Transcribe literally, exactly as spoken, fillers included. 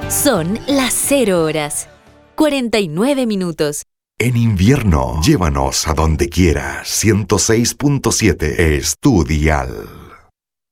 Son las cero horas, cuarenta y nueve minutos. En invierno, llévanos a donde quieras. ciento seis punto siete es tu dial.